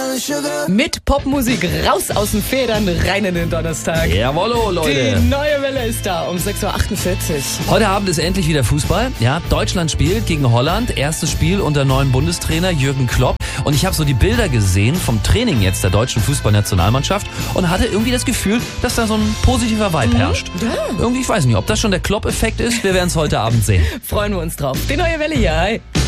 Mit Popmusik raus aus den Federn, rein in den Donnerstag. Jawollo, Leute. Die neue Welle ist da um 6.48 Uhr. Heute Abend ist endlich wieder Fußball. Ja, Deutschland spielt gegen Holland. Erstes Spiel unter neuen Bundestrainer Jürgen Klopp. Und ich habe so die Bilder gesehen vom Training jetzt der deutschen Fußballnationalmannschaft und hatte irgendwie das Gefühl, dass da so ein positiver Vibe herrscht. Ja. Irgendwie, ich weiß nicht, ob das schon der Klopp-Effekt ist. Wir werden es heute Abend sehen. Freuen wir uns drauf. Die neue Welle hier. Hi.